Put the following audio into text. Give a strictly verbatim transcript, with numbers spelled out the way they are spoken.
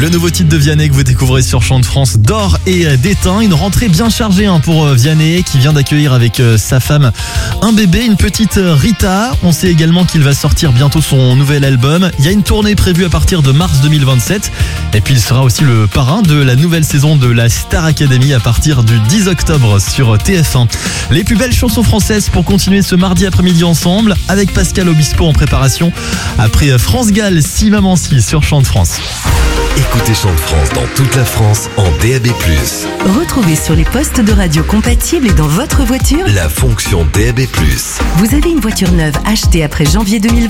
Le nouveau titre de Vianney que vous découvrez sur Chant de France, D'or et d'étain. Une rentrée bien chargée hein, pour Vianney qui vient d'accueillir avec euh, sa femme un bébé, une petite Rita. On sait également qu'il va sortir bientôt son nouvel album. Il y a une tournée prévue à partir de mars deux mille vingt-sept. Et puis il sera aussi le parrain de la nouvelle saison de la Star Academy à partir du dix octobre sur T F un. Les plus belles chansons françaises pour continuer ce mardi après-midi ensemble avec Pascal Obispo en préparation après France Gall, Si Maman Si sur Chant de France. Écoutez Chant de France dans toute la France en D A B plus. Retrouvez sur les postes de radio compatibles et dans votre voiture La fonction D A B plus. Vous avez une voiture neuve achetée après janvier deux mille vingt.